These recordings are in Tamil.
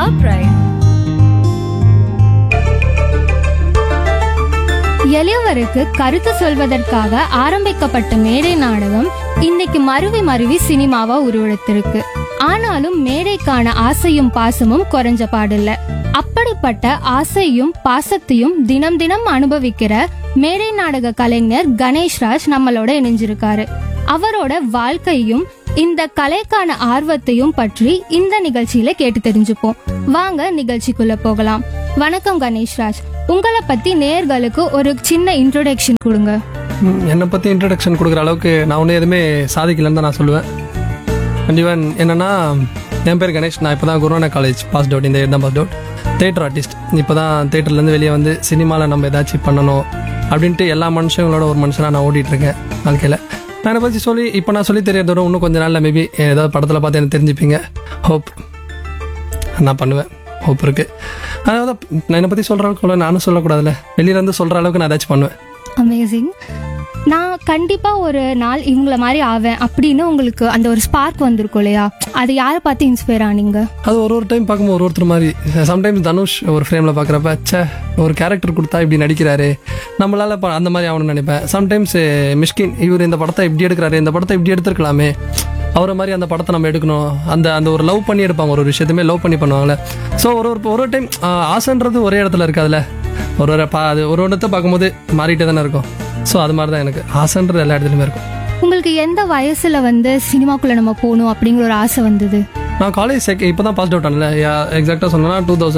our pride. எளியவருக்கு கருத்து சொல்வதற்காக ஆரம்பிக்கப்பட்ட மேடை நாடகம் இன்னைக்கு மருவி சினிமாவா உருவெடுத்திருக்கு. ஆனாலும் மேடைக்கான ஆசையும் பாசமும் குறைஞ்ச பாடில்ல. அப்படிப்பட்ட ஆசையும் பாசத்தையும் தினம் தினம் அனுபவிக்கிற மேடை நாடக கலைஞர் கணேஷ்ராஜ் நம்மளோட இணைஞ்சிருக்காரு. அவரோட வாழ்க்கையும் இந்த கலைக்கான ஆர்வத்தையும் பற்றி இந்த நிகழ்ச்சியில கேட்டு தெரிஞ்சுப்போம். வாங்க நிகழ்ச்சிக்குள்ள போகலாம். வணக்கம் கணேஷ்ராஜ், உங்களை பத்தி நேயர்களுக்கு ஒரு சின்ன இன்ட்ரோடக்ஷன் கொடுங்க. என்னை பற்றி இன்ட்ரடக்ஷன் கொடுக்குற அளவுக்கு நான் ஒன்றும் எதுவுமே சாதிக்கலன்னு தான் நான் சொல்லுவேன். ஈவன் என்னென்னா, என் பேர் கணேஷ். நான் இப்போ தான் குருவான காலேஜ் பாஸ்ட் அவுட். இந்த இயர் தான் பாஸ்ட் அவுட். Theatre artist. இப்போ தான் தேட்டர்லேருந்து வெளியே வந்து சினிமாவில் நம்ம ஏதாச்சும் பண்ணணும் அப்படின்ட்டு எல்லா மனுஷங்களோட ஒரு மனுஷனாக நான் ஓடிட்டுருக்கேன் வாழ்க்கையில். நான் என்னை பற்றி இப்போ நான் சொல்லி தெரியறதோட இன்னும் கொஞ்சம் நாளில் மேபி ஏதாவது படத்தில் பார்த்து எனக்கு தெரிஞ்சுப்பீங்க. ஹோப் நான் பண்ணுவேன். ஹோப் இருக்குது. அதாவது நான் என்னை பற்றி சொல்கிற அளவுக்கு நானும் சொல்லக்கூடாதுல்ல, வெளியிலேருந்து சொல்கிற அளவுக்கு நான் ஏதாச்சும் பண்ணுவேன். அமேசிங். நான் கண்டிப்பா ஒரு நாள் இவங்கள மாதிரி ஆவேன் அப்படின்னு உங்களுக்கு அந்த ஒரு ஸ்பார்க் வந்திருக்கும் இல்லையா? அது யாரை பார்த்து இன்ஸ்பயர் ஆனீங்க? அது ஒரு டைம் பார்க்கும்போது ஒருத்தர் மாதிரி. சம்டைம்ஸ் தனுஷ் ஒரு ஃப்ரேமில் பார்க்குறப்ப ஒரு கேரக்டர் கொடுத்தா இப்படி நடிக்கிறாரு, நம்மளால அந்த மாதிரி ஆகணும்னு நினைப்பேன். சம்டைம்ஸ் மிஷ்கின், இவர் இந்த படத்தை இப்படி எடுக்கிறாரு, இந்த படத்தை இப்படி எடுத்துருக்கலாமே, அவரை மாதிரி அந்த படத்தை நம்ம எடுக்கணும். அந்த அந்த ஒரு லவ் பண்ணி எடுப்பாங்க, ஒரு விஷயத்தையுமே லவ் பண்ணி பண்ணுவாங்களே. ஸோ ஒரு டைம் ஆசைன்றது ஒரே இடத்துல இருக்காதுல்ல, அது ஒரு இடத்த பார்க்கும்போது மாறிட்டே தானே இருக்கும். ஸோ அது மாதிரி தான் எனக்கு ஆசைன்றது எல்லா இடத்துலையுமே இருக்கும். உங்களுக்கு எந்த வயசுல சினிமாக்குள்ள நம்ம போகணும் அப்படிங்கிற ஒரு ஆசை வந்தது? நான் காலேஜ் இப்போ தான் பாஸ்ட் அவுட் ஆனல. எக்ஸாக்டாக சொன்னேன்னா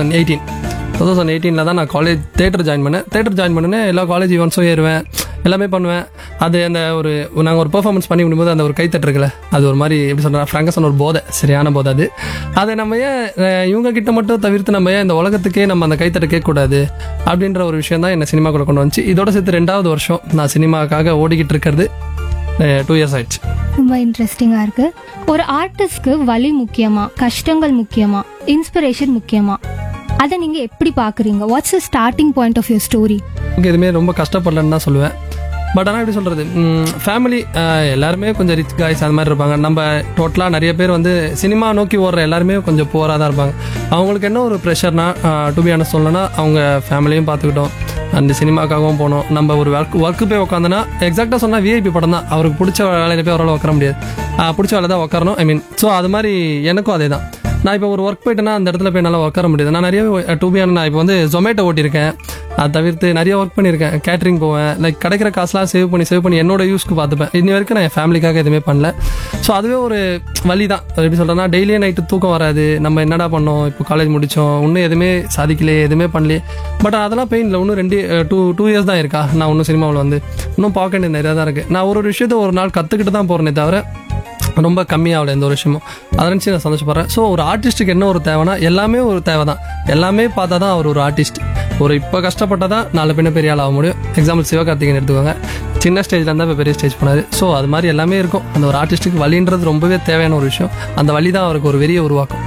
2018 தான் நான் காலேஜ் தேட்டர் ஜாயின் பண்ணேன். தேட்டர் ஜாயின் பண்ணேன்னு எல்லா காலேஜ் ஈவெண்ட்ஸும் ஏறுவேன், எல்லாமே பண்ணுவேன். அது அந்த நாங்கள் ஒரு பெர்ஃபார்மன்ஸ் பண்ணி முடியும்போது அந்த ஒரு கைத்தட்டு இருக்குல்ல, அது ஒரு மாதிரி எப்படி சொல்கிறேன், ஃப்ராங்கா சொன்ன ஒரு போதை, சரியான போதை. அதை நம்ம ஏன் இவங்க கிட்ட மட்டும் தவிர்த்து நம்ம ஏன் இந்த உலகத்துக்கே நம்ம அந்த கைத்தட்டை கேட்கக்கூடாது அப்படின்ற ஒரு விஷயம் தான் என்னை சினிமாக்குள்ள கொண்டு வந்துச்சு. இதோட சேர்த்து 2வது வருஷம் நான் சினிமாக்காக ஓடிக்கிட்டு இருக்கிறது. 2 years ஆயிடுச்சு. ரொம்ப இன்ட்ரெஸ்டிங்கா இருக்கு. ஒரு ஆர்டிஸ்ட்க்கு வலி முக்கியமா, கஷ்டங்கள் முக்கியமா, இன்ஸ்பிரேஷன் முக்கியமா? அதை நீங்க எப்படி பாக்குறீங்க? What's the starting point of your story? எதுவுமே ரொம்ப கஷ்டப்படலன்னு தான் சொல்லுவேன். பட் ஆனால் எப்படி சொல்கிறது, ஃபேமிலி எல்லாருமே கொஞ்சம் ரிச் காய்ஸ் அந்த மாதிரி இருப்பாங்க. நம்ம டோட்டலாக நிறைய பேர் சினிமா நோக்கி ஓடுற எல்லாருமே கொஞ்சம் புவராக தான் இருப்பாங்க. அவங்களுக்கு என்ன ஒரு ப்ரெஷர்னா, டு பி ஆனஸ்ட் சொல்லணும்னா, அவங்க ஃபேமிலியும் பார்த்துக்கிட்டோம், அந்த சினிமாக்காகவும் போனோம். நம்ம ஒரு ஒர்க்கு போய் உட்காந்தோன்னா, எக்ஸாக்டாக சொன்னால் விஐபி படம் தான், அவருக்கு பிடிச்ச வேலையில் போய் அவரால் உட்கார முடியாது, பிடிச்ச வேலை தான் உட்காரணும். ஸோ அது மாதிரி எனக்கும் அதே தான். நான் இப்போ ஒரு ஒர்க் போயிட்டேன்னா அந்த இடத்துல போய் நல்லா உட்கார முடியாது. நான் நிறைய நான் இப்போ ஜொமேட்டோ ஓட்டியிருக்கேன், அதை தவிர்த்து நிறைய ஒர்க் பண்ணியிருக்கேன். கேட்ரிங் போவேன், லைக் கிடைக்கிற காசுலாம் சேவ் பண்ணி என்னோட யூஸ்க்கு பார்த்துப்பேன். இன்னி வரைக்கும் நான் என் ஃபேமிலிக்காக எதுவுமே பண்ணல. ஸோ அதுவே ஒரு வழி தான். எப்படி சொல்கிறேன்னா, டெய்லியே நைட்டு தூக்கம் வராது. நம்ம என்னடா பண்ணோம், இப்போ காலேஜ் முடித்தோம், இன்னும் எதுவுமே சாதிக்கலையே, எதுவுமே பண்ணலையே. பட் அதெல்லாம் பெயின் இல்லை. இன்னும் 2 years தான் இருக்கா. நான் இன்னும் சினிமாவில் இன்னும் பார்க்க வேண்டியது நிறையா தான் இருக்குது. நான் ஒரு விஷயத்தை ஒரு நாள் கற்றுக்கிட்டு தான் போகிறேனே தவிர ரொம்ப கம்மியாகல எந்த ஒரு விஷயமும். அதை நினச்சி நான் சந்தோஷப்படுறேன். ஸோ ஒரு ஆர்டிஸ்ட்டுக்கு என்ன ஒரு தேவைன்னா, எல்லாமே ஒரு தேவை தான். எல்லாமே பார்த்தா தான் அவர் ஒரு ஆர்டிஸ்ட். இப்போ கஷ்டப்பட்டால் தான் நாலு பின்ன பெரிய ஆள் ஆக முடியும். எக்ஸாம்பிள் சிவகார்த்திகேயன் எடுத்துக்கோங்க, சின்ன ஸ்டேஜில் இருந்தால் இப்போ பெரிய ஸ்டேஜ் போனார். ஸோ அது மாதிரி எல்லாமே இருக்கும். அந்த ஒரு ஆர்டிஸ்ட்டுக்கு வலின்றது ரொம்பவே தேவையான ஒரு விஷயம். அந்த வலி தான் அவருக்கு ஒரு வெறியை உருவாக்கும்.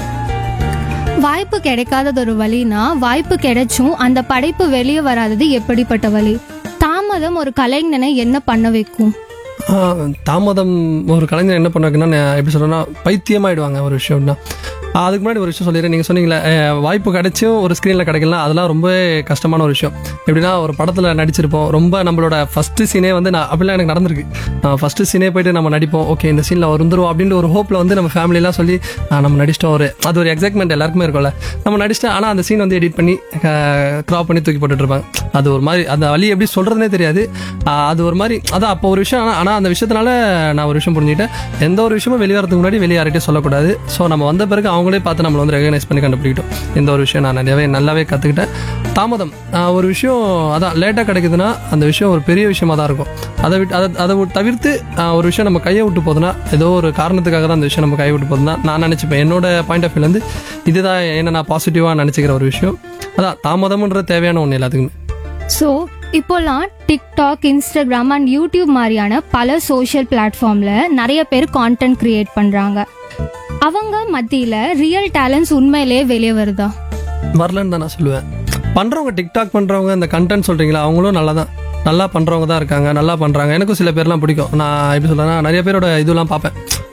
வாய்ப்பு கிடைக்காதது ஒரு வலினா, வாய்ப்பு கிடைச்சும் அந்த படைப்பு வெளியே வராதது எப்படிப்பட்ட வலி? தாமதம் ஒரு கலைஞனை என்ன பண்ண வைக்கும்? தாமதம் ஒரு கலைஞர் என்ன பண்ண வைக்கணும்னா, எப்படி சொல்கிறேன்னா, பைத்தியமாயிடுவாங்க ஒரு விஷயம்னா. அதுக்கு முன்னாடி ஒரு விஷயம் சொல்லிடுறேன். நீங்கள் சொன்னீங்களே, வாய்ப்பு கிடைச்சும் ஒரு ஸ்க்ரீனில் கிடைக்கலாம், அதெல்லாம் ரொம்ப கஷ்டமான ஒரு விஷயம். எப்படின்னா, ஒரு படத்தில் நடிச்சிருப்போம், ரொம்ப நம்மளோட ஃபஸ்ட்டு சீனே நான் அப்படிலாம் எனக்கு நடந்திருக்கு. ஃபஸ்ட்டு சீனே போயிட்டு நம்ம நடிப்போம், ஓகே இந்த சீனில் வந்துடும் அப்படின்ற ஒரு ஹோப்பில் நம்ம ஃபேமிலியெலாம் சொல்லி நம்ம நடிச்சிட்டோம். அது ஒரு எக்ஸைட்மெண்ட் எல்லாருக்குமே இருக்கும்ல, நம்ம நடிச்சிட்டேன். ஆனால் அந்த சீன் எடிட் பண்ணி க்ராப் பண்ணி தூக்கி போட்டுட்ருப்பாங்க. அது ஒரு மாதிரி, அந்த வழி எப்படி சொல்கிறதுனே தெரியாது. அது ஒரு மாதிரி அதான் அப்போ ஒரு விஷயம். ஆனால் அந்த விஷயத்தினால நான் ஒரு விஷயம் புரிஞ்சுக்கிட்டேன், எந்த ஒரு விஷயமும் வெளியாகிறதுக்கு முன்னாடி வெளியே யார்கிட்டே சொல்லக்கூடாது. ஸோ நம்ம வந்த பிறகு அவங்களே பார்த்து நம்மளை ரெகனைஸ் பண்ணி கண்டுபிடிக்கிட்டோம். இந்த ஒரு விஷயம் நான் நல்லாவே கற்றுக்கிட்டேன். தாமதம் ஒரு விஷயம் அதான் லேட்டாக கிடைக்குதுன்னா அந்த விஷயம் ஒரு பெரிய விஷயமா தான் இருக்கும். அதை தவிர்த்து ஒரு விஷயம் நம்ம கையை விட்டு போகுதுன்னா, ஏதோ ஒரு காரணத்துக்காக தான் அந்த விஷயம் நம்ம கையை விட்டு போகுதுன்னா நான் நினச்சிப்பேன். என்னோட பாயிண்ட் ஆஃப் வியூலேருந்து இதுதான் என்ன நான் பாசிட்டிவாக நினச்சிக்கிற ஒரு விஷயம். அதான் தாமதம்ன்ற தேவையான ஒன்று எல்லாத்துக்குமே. ஸோ இப்போலாம் டிக்டாக், இன்ஸ்டாகிராம் அண்ட் யூடியூப் மாதிரியான பல சோஷியல் பிளாட்ஃபார்ம்ல நிறைய பேர் கான்டென்ட் கிரியேட் பண்றாங்க. அவங்க மத்தியில ரியல் டேலண்ட்ஸ் உண்மையிலேயே வெளியே வருதா? வரலன்னு தான் நான் சொல்லுவேன். பண்றவங்க, டிக்டாக் பண்றவங்க, இந்த கண்டென்ட் சொல்றீங்களா, அவங்களும் நல்லா பண்றவங்க தான் இருக்காங்க, நல்லா பண்றாங்க. எனக்கும் சில பேர்லாம் பிடிக்கும். நான் எப்படி சொல்றேன்னா, நிறைய பேரோட இதெல்லாம் பார்ப்பேன்.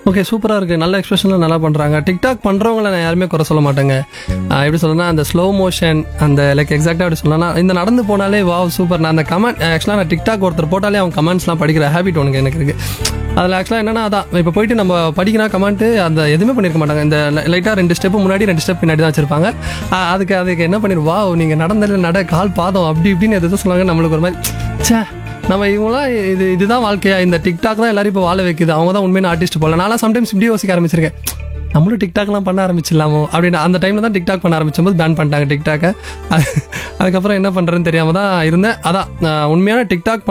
ஓகே, சூப்பராக இருக்குது. நல்ல எக்ஸ்பிரஷன்லாம் நல்லா பண்ணுறாங்க. டிக்டாக் பண்ணுறவங்கள நான் யாருமே குறை சொல்ல மாட்டேங்க. எப்படி சொல்லணும்னா அந்த ஸ்லோ மோஷன், அந்த லைக் எக்ஸாக்டாக எப்படி சொல்லணும்னா இந்த நடந்து போனாலே வாவ் சூப்பர். நான் அந்த கமெண்ட் ஆக்சுவலாக நான் டிக்டாக் ஒருத்தர் போட்டாலே அவங்க கமெண்ட்ஸ்லாம் படிக்கிற ஹேபிட் எனக்கு இருக்குது. அதில் ஆக்சுவலாக என்னன்னா அதான் இப்போ போயிட்டு நம்ம படிக்கணும் கமெண்ட்டு அந்த எதுவுமே பண்ணியிருக்க மாட்டாங்க. இந்த லைட்டாக 2 ஸ்டெப்பு முன்னாடி 2 ஸ்டெப் பின்னாடி தான் வச்சிருப்பாங்க. அதுக்கு என்ன பண்ணிடுவா நீங்கள் நடந்ததில் கால் பாதம் அப்படி இப்படின்னு எதுவும் சொல்லுவாங்க. நம்மளுக்கு ஒரு மாதிரி சே நம்ம இவங்களாம் இதுதான் வாழ்க்கையா, இந்த டிக்டாக் தான் எல்லாரும் இப்போ வாழ வைக்குது, அவங்க தான் உண்மையான ஆர்டிஸ்ட் போல. நான்லாம் சம்டைம்ஸ் இப்படி யோசிக்க ஆரம்பிச்சிருக்கேன், நம்மளும் டிக்டாக்லாம் பண்ண ஆரம்பிச்சிடலாமோ அப்படின்னு. அந்த டைமில் தான் டிக்டாக் பண்ண ஆரம்பிச்சும்போது பேன் பண்ணிட்டாங்க டிக்டாக்கை. அதுக்கப்புறம் என்ன பண்ணுறதுன்னு தெரியாமல் தான் இருந்தேன். அதான் உண்மையான டிக்டாக்